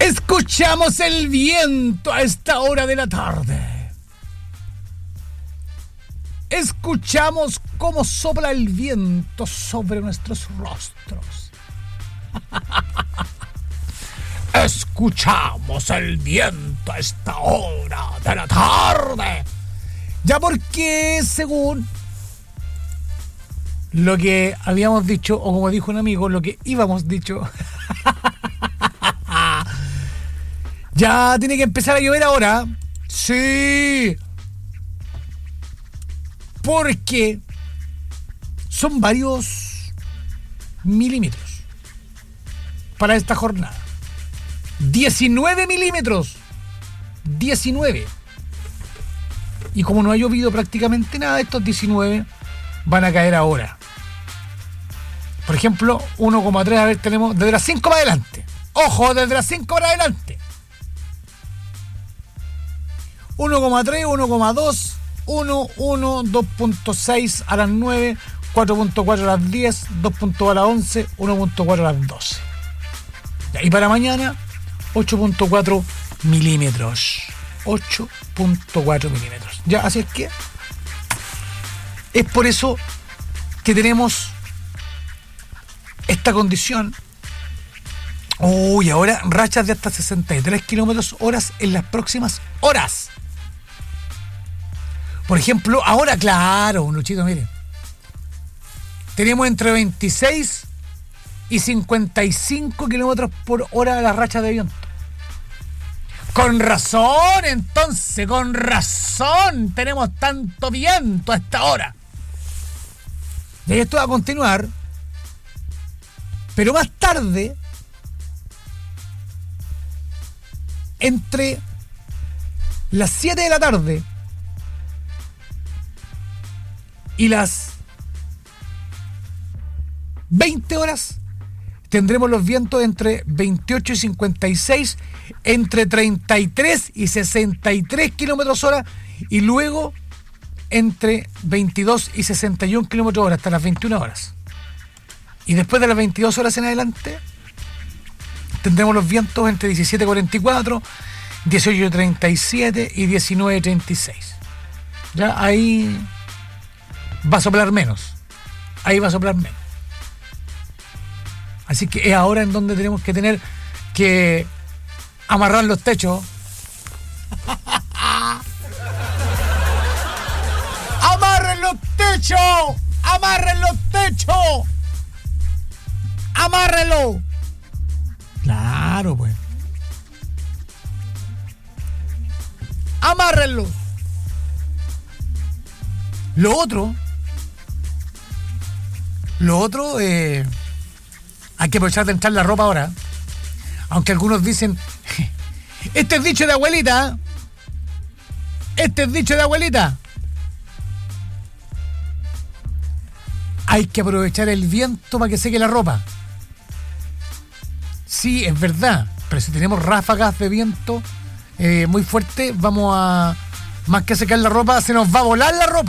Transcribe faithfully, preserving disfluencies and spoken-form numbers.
Escuchamos el viento a esta hora de la tarde. Escuchamos cómo sopla el viento sobre nuestros rostros. Escuchamos el viento a esta hora de la tarde. Ya porque según lo que habíamos dicho, o como dijo un amigo, lo que íbamos dicho, ya tiene que empezar a llover ahora. Sí. Porque son varios milímetros para esta jornada. diecinueve milímetros. diecinueve. Y como no ha llovido prácticamente nada, estos diecinueve van a caer ahora. Por ejemplo, uno coma tres, a ver, tenemos desde las cinco para adelante. Ojo, desde las cinco para adelante. uno coma tres, uno coma dos, uno, uno, dos punto seis a las nueve, cuatro punto cuatro a las diez, dos punto dos a las once, uno punto cuatro a las doce. Y para mañana, ocho punto cuatro milímetros. ocho punto cuatro milímetros. Ya, así es que es por eso que tenemos esta condición. Uy, ahora rachas de hasta sesenta y tres kilómetros horas en las próximas horas. Por ejemplo, ahora, claro, Luchito, mire, tenemos entre veintiséis y cincuenta y cinco kilómetros por hora las rachas de viento. Con razón, entonces, con razón tenemos tanto viento a esta hora. Y esto va a continuar, pero más tarde, entre las siete de la tarde y las veinte horas, tendremos los vientos entre veintiocho y cincuenta y seis, entre treinta y tres y sesenta y tres kilómetros hora, y luego entre veintidós y sesenta y uno kilómetros hora hasta las veintiuna horas. Y después de las veintidós horas en adelante, tendremos los vientos entre diecisiete cuarenta y cuatro, dieciocho treinta y siete y diecinueve treinta y seis. Ya ahí va a soplar menos. Ahí va a soplar menos. Así que es ahora en donde tenemos que tener que amarrar los techos. ¡Amarren los techos! ¡Amarren los techos! ¡Amárrenlo! Claro, pues. ¡Amárrenlo! Lo otro, lo otro, eh, hay que aprovechar de entrar la ropa ahora. Aunque algunos dicen, este es dicho de abuelita. Este es dicho de abuelita. Hay que aprovechar el viento para que seque la ropa. Sí, es verdad. Pero si tenemos ráfagas de viento eh, muy fuertes, vamos a, más que secar la ropa, se nos va a volar la ropa.